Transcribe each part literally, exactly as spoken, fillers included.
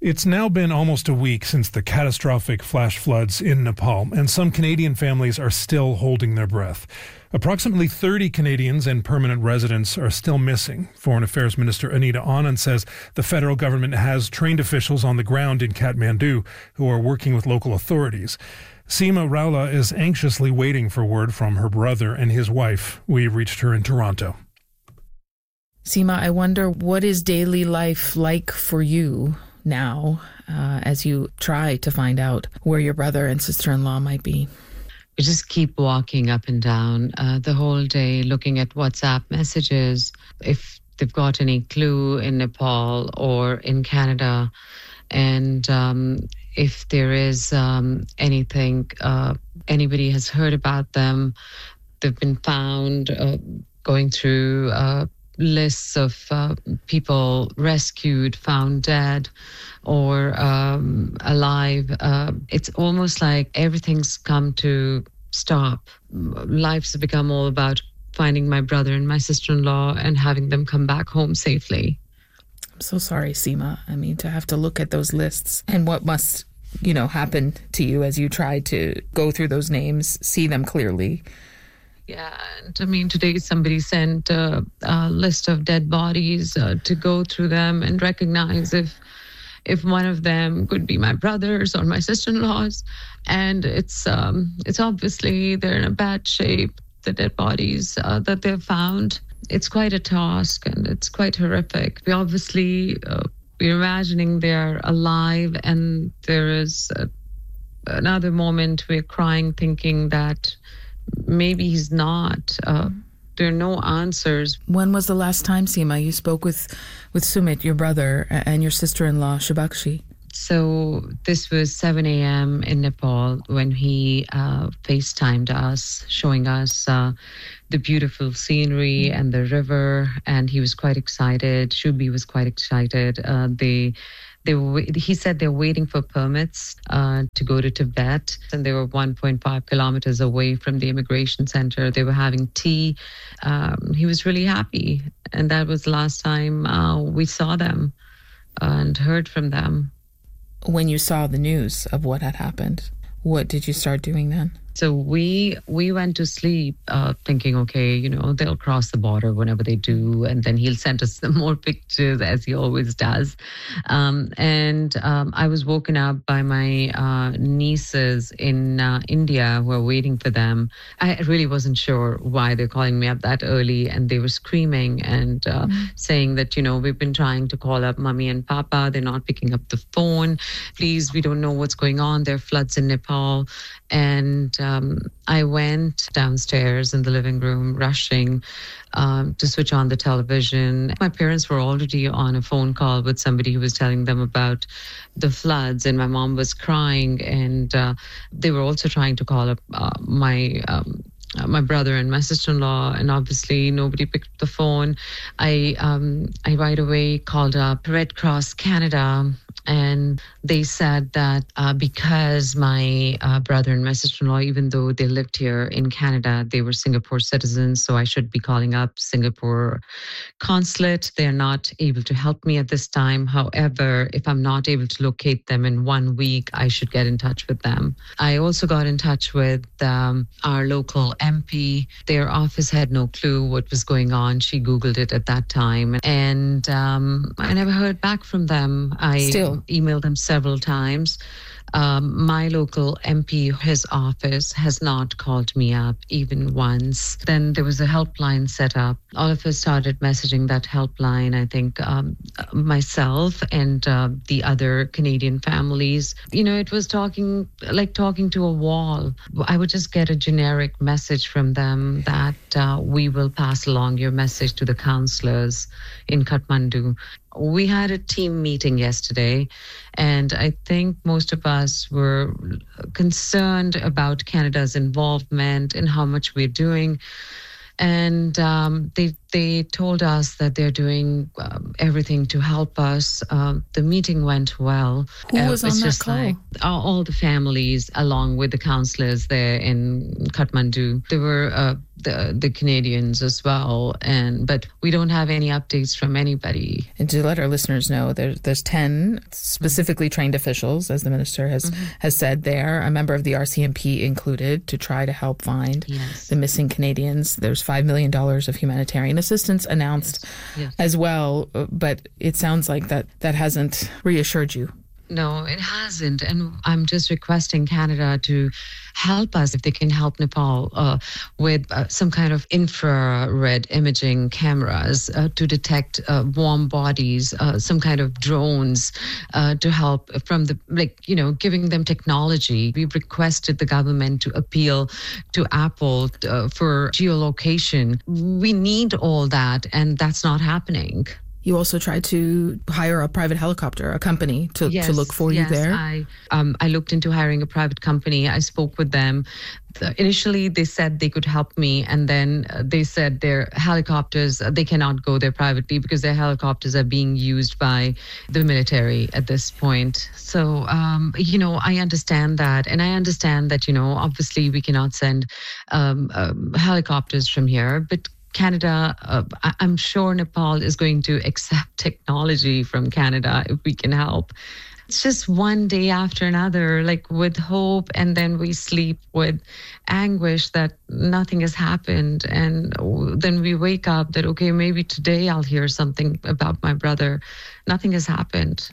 It's now been almost a week since the catastrophic flash floods in Nepal, and some Canadian families are still holding their breath. Approximately thirty Canadians and permanent residents are still missing. Foreign Affairs Minister Anita Anand says the federal government has trained officials on the ground in Kathmandu who are working with local authorities. Seema Raula is anxiously waiting for word from her brother and his wife. We reached her in Toronto. Seema, I wonder, what is daily life like for you now uh, as you try to find out where your brother and sister-in-law might be? We just keep walking up and down uh, the whole day, looking at WhatsApp messages, if they've got any clue in Nepal or in Canada, and um, if there is um, anything, uh, anybody has heard about them. They've been found uh, going through uh, lists of uh, people rescued, found dead, or um, alive. Uh, it's almost like everything's come to stop. Life's become all about finding my brother and my sister-in-law and having them come back home safely. I'm so sorry, Seema. I mean, to have to look at those lists and what must, you know, happen to you as you try to go through those names, see them clearly. Yeah, and I mean, today somebody sent a, a list of dead bodies uh, to go through them and recognize if if one of them could be my brother's or my sister-in-law's. And it's um, it's obviously they're in a bad shape, the dead bodies uh, that they've found. It's quite a task and it's quite horrific. We obviously, uh, we're imagining they're alive, and there is a, another moment we're crying thinking that maybe he's not. Uh, there are no answers. When was the last time, Seema, you spoke with, with Sumit, your brother, and your sister-in-law, Shubhakshi? So this was seven a.m. in Nepal when he uh, FaceTimed us, showing us uh, the beautiful scenery and the river, and he was quite excited. Shubi was quite excited. Uh, they They were, he said they're waiting for permits uh, to go to Tibet, and they were one point five kilometers away from the immigration center. They were having tea. Um, he was really happy, and that was the last time uh, we saw them and heard from them. When you saw the news of what had happened, what did you start doing then? So we we went to sleep uh, thinking, okay, you know, they'll cross the border whenever they do, and then he'll send us some more pictures, as he always does. Um, and um, I was woken up by my uh, nieces in uh, India who are waiting for them. I really wasn't sure why they're calling me up that early, and they were screaming and uh, mm-hmm. saying that, you know, we've been trying to call up Mummy and Papa. They're not picking up the phone. Please, we don't know what's going on. There are floods in Nepal. And um, I went downstairs in the living room, rushing um, to switch on the television. My parents were already on a phone call with somebody who was telling them about the floods, and my mom was crying, and uh, they were also trying to call up uh, my um, my brother and my sister-in-law, and obviously nobody picked up the phone. I um, I right away called up Red Cross Canada, and they said that uh, because my uh, brother and my sister-in-law, even though they lived here in Canada, they were Singapore citizens, so I should be calling up Singapore consulate. They're not able to help me at this time. However, if I'm not able to locate them in one week, I should get in touch with them. I also got in touch with um, our local M P. Their office had no clue what was going on. She Googled it at that time, and um, I never heard back from them. I Still. emailed them several times. Um, my local M P, his office, has not called me up even once. Then there was a helpline set up. All of us started messaging that helpline. I think um, myself and uh, the other Canadian families, you know, it was talking like talking to a wall. I would just get a generic message from them that uh, we will pass along your message to the counselors in Kathmandu. We had a team meeting yesterday, and I think most of us were concerned about Canada's involvement and how much we're doing. And um, they they told us that they're doing um, everything to help us. Uh, the meeting went well. Who uh, was on that call? Like all, all the families, along with the councillors there in Kathmandu. There were uh, the, the Canadians as well. And but we don't have any updates from anybody. And to let our listeners know, there, there's ten specifically trained officials, as the minister has, mm-hmm. has said there, a member of the R C M P included, to try to help find yes. the missing Canadians. There's five million dollars of humanitarian assistance announced yes. Yes. as well, but it sounds like that, that hasn't reassured you. No, it hasn't. And I'm just requesting Canada to help us if they can help Nepal uh, with uh, some kind of infrared imaging cameras uh, to detect uh, warm bodies, uh, some kind of drones uh, to help from the, like, you know, giving them technology. We've requested the government to appeal to Apple uh, for geolocation. We need all that, and that's not happening. You also tried to hire a private helicopter, a company to, yes, to look for yes, you there. I, um, I looked into hiring a private company. I spoke with them. The, initially, they said they could help me. And then uh, they said their helicopters, uh, they cannot go there privately because their helicopters are being used by the military at this point. So, um, you know, I understand that. And I understand that, you know, obviously we cannot send um, um, helicopters from here. But Canada, uh, I'm sure Nepal is going to accept technology from Canada if we can help. It's just one day after another, like with hope, and then we sleep with anguish that nothing has happened. And then we wake up that, okay, maybe today I'll hear something about my brother. Nothing has happened.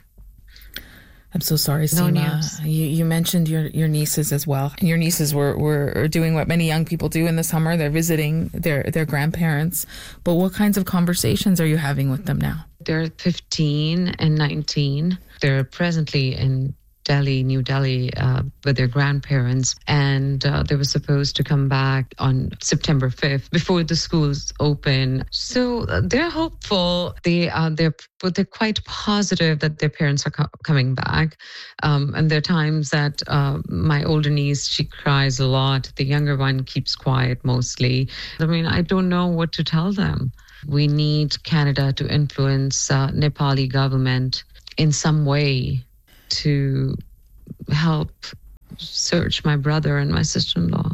I'm so sorry, No Seema. news. You, you mentioned your, your nieces as well. Your nieces were, were doing what many young people do in the summer. They're visiting their, their grandparents. But what kinds of conversations are you having with them now? They're fifteen and nineteen. They're presently in Delhi, New Delhi, uh, with their grandparents, and uh, they were supposed to come back on September fifth before the schools open. So uh, they're hopeful. They are they're but they're quite positive that their parents are co- coming back. Um, and there are times that uh, my older niece, she cries a lot. The younger one keeps quiet mostly. I mean, I don't know what to tell them. We need Canada to influence uh, Nepali government in some way to help search my brother and my sister-in-law.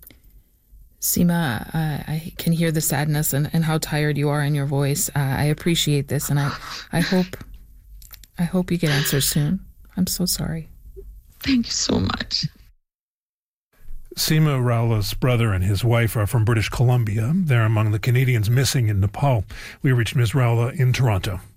Seema, uh, I can hear the sadness and, and how tired you are in your voice. Uh, I appreciate this, and I, I hope, I hope you get answers soon. I'm so sorry. Thank you so much. Seema Rowlah's brother and his wife are from British Columbia. They're among the Canadians missing in Nepal. We reached Miz Rowlah in Toronto.